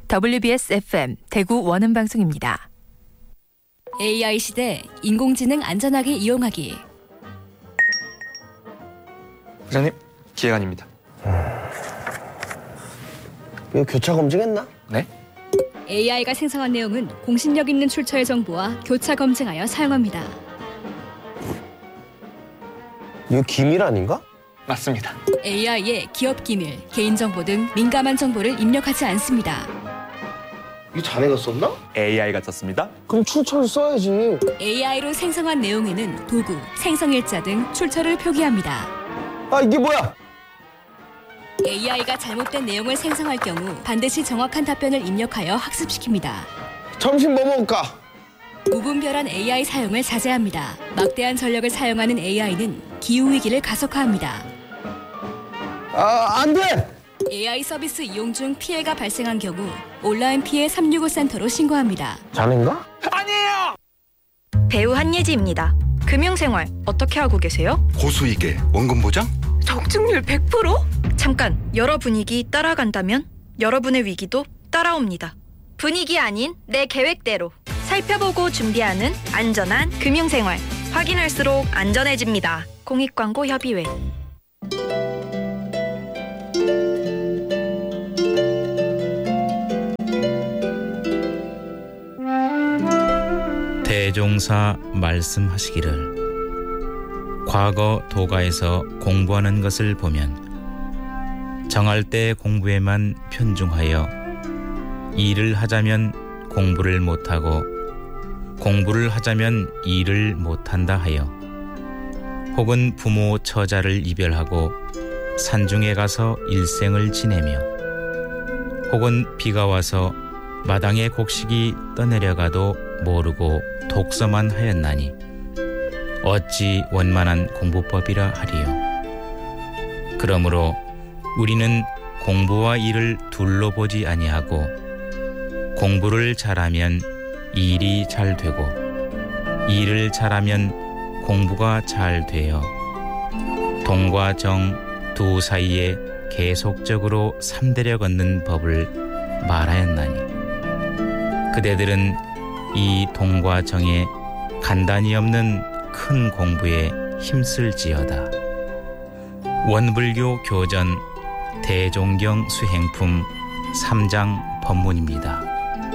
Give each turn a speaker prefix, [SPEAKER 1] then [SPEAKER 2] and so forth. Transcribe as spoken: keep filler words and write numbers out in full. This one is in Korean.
[SPEAKER 1] 더블유비에스 에프엠 대구 원음방송입니다.
[SPEAKER 2] 에이아이 시대 인공지능 안전하게 이용하기.
[SPEAKER 3] 부장님, 기획안입니다.
[SPEAKER 4] 이거 교차 검증했나?
[SPEAKER 3] 네?
[SPEAKER 2] 에이아이가 생성한 내용은 공신력 있는 출처의 정보와 교차 검증하여 사용합니다.
[SPEAKER 4] 이거 기밀 아닌가?
[SPEAKER 3] 맞습니다.
[SPEAKER 2] 에이아이의 기업 기밀, 개인정보 등 민감한 정보를 입력하지 않습니다.
[SPEAKER 4] 이거 자네가 썼나?
[SPEAKER 3] 에이아이가 썼습니다.
[SPEAKER 4] 그럼 출처를 써야지.
[SPEAKER 2] 에이아이로 생성한 내용에는 도구, 생성일자 등 출처를 표기합니다.
[SPEAKER 4] 아, 이게 뭐야?
[SPEAKER 2] 에이아이가 잘못된 내용을 생성할 경우 반드시 정확한 답변을 입력하여 학습시킵니다.
[SPEAKER 4] 점심 뭐 먹을까?
[SPEAKER 2] 무분별한 에이아이 사용을 자제합니다. 막대한 전력을 사용하는 에이아이는 기후위기를 가속화합니다.
[SPEAKER 4] 아, 안 돼!
[SPEAKER 2] 에이아이 서비스 이용 중 피해가 발생한 경우 온라인 피해 삼육오 센터로 신고합니다.
[SPEAKER 4] 자네인가?
[SPEAKER 3] 아니에요!
[SPEAKER 5] 배우 한예지입니다. 금융생활 어떻게 하고 계세요?
[SPEAKER 6] 고수익에 원금 보장?
[SPEAKER 5] 적중률 백 퍼센트? 잠깐, 여러 분위기 따라간다면 여러분의 위기도 따라옵니다. 분위기 아닌 내 계획대로 살펴보고 준비하는 안전한 금융생활. 확인할수록 안전해집니다. 공익광고협의회.
[SPEAKER 7] 대종사 말씀하시기를 과거 도가에서 공부하는 것을 보면 정할 때 공부에만 편중하여 일을 하자면 공부를 못하고 공부를 하자면 일을 못한다 하여 혹은 부모 처자를 이별하고 산중에 가서 일생을 지내며 혹은 비가 와서 마당에 곡식이 떠내려가도 모르고 독서만 하였나니 어찌 원만한 공부법이라 하리요. 그러므로 우리는 공부와 일을 둘로 보지 아니하고 공부를 잘하면 일이 잘 되고 일을 잘하면 공부가 잘 되어 동과 정 두 사이에 계속적으로 삼대려 걷는 법을 말하였나니 그대들은 이 동과 정에 간단히 없는 큰 공부에 힘쓸지어다. 원불교 교전 대종경 수행품 삼 장 법문입니다.